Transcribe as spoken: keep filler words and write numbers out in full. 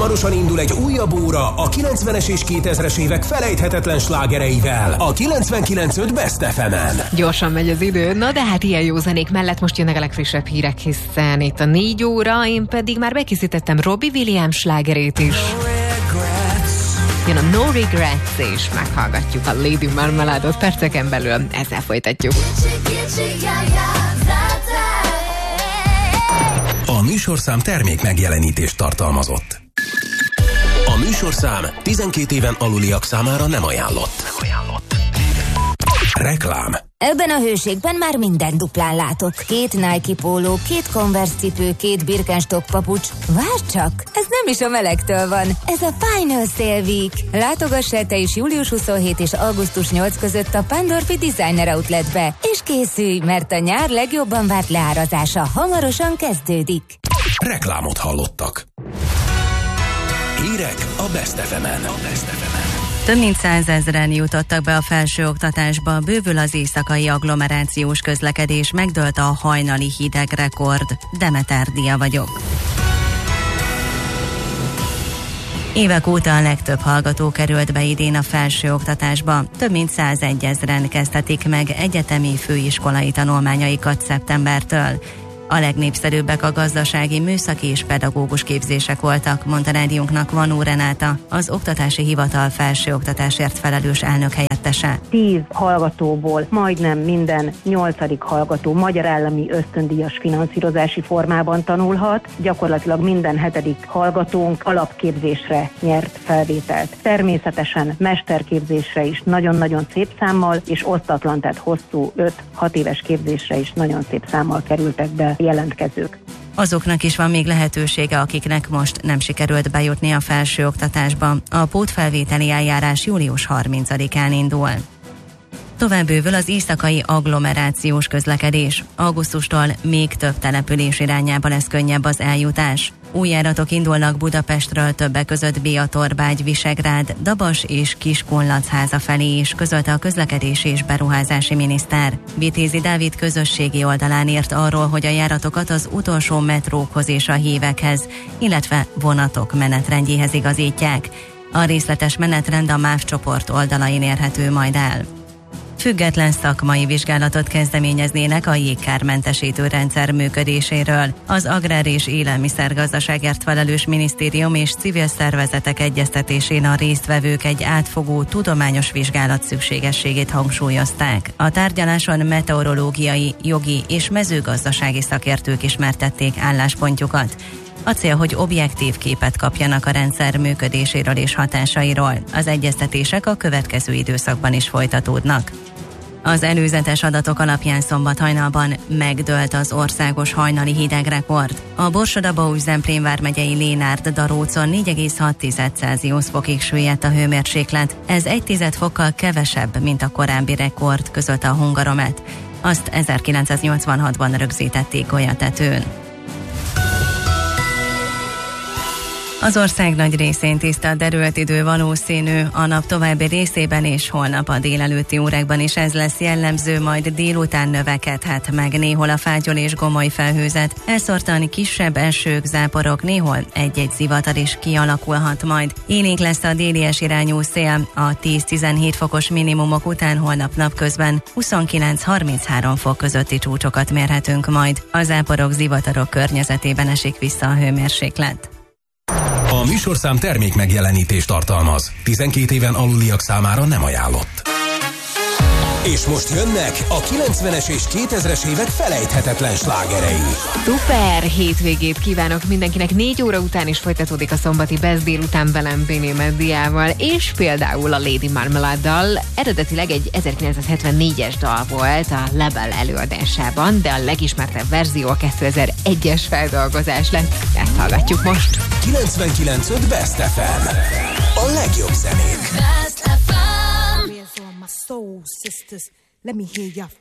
Hamarosan indul egy újabb óra a kilencvenes és kétezres évek felejthetetlen slágereivel a kilencvenkilenc pont öt Best ef emen. Gyorsan megy az idő, na de hát ilyen jó zenék mellett most jönnek a legfrissebb hírek, hiszen itt a négy óra, én pedig már bekészítettem Robbie Williams slágerét is. Jön a No Regrets, és meghallgatjuk a Lady Marmalade-ot perceken belül. Ezzel folytatjuk. A műsorszám termék megjelenítést tartalmazott. A műsorszám tizenkét éven aluliak számára nem ajánlott. Nem ajánlott. Reklám. Ebben a hőségben már minden duplán látok. Két Nike póló, két Converse cipő, két Birkenstock papucs. Várj csak, ez nem is a melegtől van. Ez a Final Sale Week. Látogass el te is július huszonhetedike és augusztus nyolcadika között a Pandorfi Designer Outletbe. És készülj, mert a nyár legjobban várt leárazása hamarosan kezdődik. Reklámot hallottak. Hírek a Best ef emen. A Best ef emen. Több mint százezren jutottak be a felsőoktatásba, bővül az éjszakai agglomerációs közlekedés, megdőlt a hajnali hideg rekord. Demeter Dia vagyok. Évek óta a legtöbb hallgató került be idén a felsőoktatásba. Több mint százegyezren kezdhetik meg egyetemi főiskolai tanulmányaikat szeptembertől. A legnépszerűbbek a gazdasági, műszaki és pedagógus képzések voltak, mondta rádiónknak Vanó Renáta, az Oktatási Hivatal felsőoktatásért felelős elnök helyettese. Tíz hallgatóból majdnem minden nyolcadik hallgató magyar állami ösztöndíjas finanszírozási formában tanulhat, gyakorlatilag minden hetedik hallgatónk alapképzésre nyert felvételt. Természetesen mesterképzésre is nagyon-nagyon szép számmal, és osztatlan, tehát hosszú öt-hat éves képzésre is nagyon szép számmal kerültek be jelentkezők. Azoknak is van még lehetősége, akiknek most nem sikerült bejutni a felsőoktatásba. A pótfelvételi eljárás július harmincadikán indul. Tovább bővül az éjszakai agglomerációs közlekedés. Augusztustól még több település irányába lesz könnyebb az eljutás. Új járatok indulnak Budapestről, többek között Béatorbágy, Visegrád, Dabas és Kiskunlachháza felé is, közölte a közlekedési és beruházási miniszter. Vitézi Dávid közösségi oldalán írt arról, hogy a járatokat az utolsó metrókhoz és a hívekhez, illetve vonatok menetrendjéhez igazítják. A részletes menetrend a MÁV csoport oldalain érhető majd el. Független szakmai vizsgálatot kezdeményeznének a jégkármentesítő rendszer működéséről. Az Agrár és Élelmiszergazdaságért felelős minisztérium és civil szervezetek egyeztetésén a résztvevők egy átfogó tudományos vizsgálat szükségességét hangsúlyozták. A tárgyaláson meteorológiai, jogi és mezőgazdasági szakértők ismertették álláspontjukat. A cél, hogy objektív képet kapjanak a rendszer működéséről és hatásairól. Az egyeztetések a következő időszakban is folytatódnak. Az előzetes adatok alapján szombat hajnalban megdőlt az országos hajnali hidegrekord. A Borsod-Abaúj-Zemplén vármegyei Lénárd-Darócon négy egész hat Celsius fokig süllyedt a hőmérséklet. Ez egy tized fokkal kevesebb, mint a korábbi rekord, közölte a Hungaromet. Azt ezerkilencszáznyolcvanhatban rögzítették Golyatetőn. Az ország nagy részén tiszta, derült idő valószínű, a nap további részében és holnap a délelőtti órákban is ez lesz jellemző, majd délután növekedhet meg néhol a fátyol és gomoly felhőzet. Elszórtan kisebb esők, záporok, néhol egy-egy zivatar is kialakulhat majd. Élénk lesz a délies irányú szél, a tíz-tizenhét fokos minimumok után holnap napközben huszonkilenc-harminchárom fok közötti csúcsokat mérhetünk majd. A záporok, zivatarok környezetében esik vissza a hőmérséklet. A műsorszám termék megjelenítést tartalmaz. tizenkét éven aluliak számára nem ajánlott. És most jönnek a kilencvenes és kétezres évek felejthetetlen slágerei. Szuper hétvégét kívánok mindenkinek, négy óra után is folytatódik a szombati Best délután velem Béné Mediával, és például a Lady Marmalade-dal. Eredetileg egy ezerkilencszázhetvennégyes dal volt a Label előadásában, de a legismertebb verzió a kétezer-egyes feldolgozás lett. Ezt hallgatjuk most. kilencvenkilenc pont öt Best ef em. A legjobb zenék. My soul sisters, let me hear your